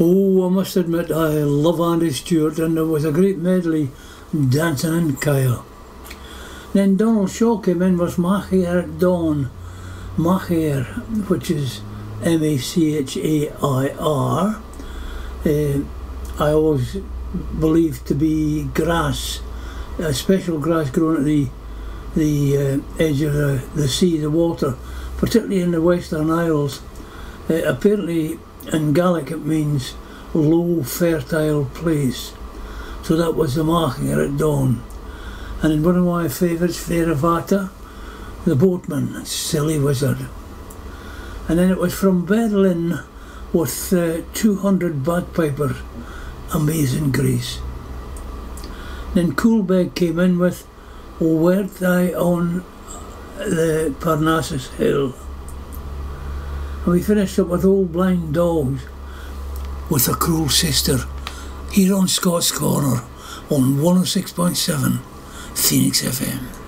Oh, I must admit I love Andy Stewart, and there was a great medley, Dancing in Kyle. Then Donald Shaw came in with Machair at Dawn. Machair, which is Machair, I always believed to be grass, a special grass growing at the edge of the sea, the water, particularly in the Western Isles. Apparently in Gaelic it means low fertile place, so that was the Machair at Dawn. And in one of my favourites, Feravata, the boatman, Silly Wizard. And then it was from Berlin with 200 bagpipers, Amazing Grace. Then Coolbeg came in with O Wert Thou on the Parnassus Hill. And we finished up with Old Blind Dogs with A Cruel Sister, here on Scott's Corner on 106.7 Phoenix FM.